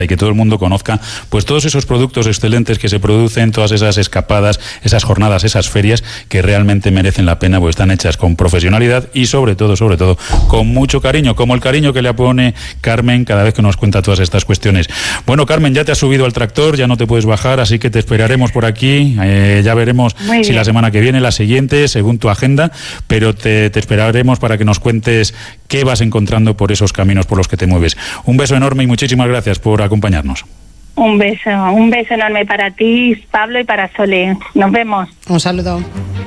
y que todo el mundo conozca pues todos esos productos excelentes que se producen, todas esas escapadas, esas jornadas, esas ferias que realmente merecen la pena, porque están hechas con profesionalidad y sobre todo, con mucho cariño, como el cariño que le pone Carmen cada vez que nos cuenta todas estas cuestiones. Bueno, Carmen, ya te has subido al tractor, ya no te puedes bajar, así que te esperaremos por aquí, ya veremos si la semana que viene, la siguiente, según tu agenda, pero te esperaremos para que nos cuentes qué vas encontrando por esos caminos por los que te mueves. Un beso enorme y muchísimas gracias por acompañarnos. Un beso enorme para ti, Pablo, y para Sole. Nos vemos. Un saludo.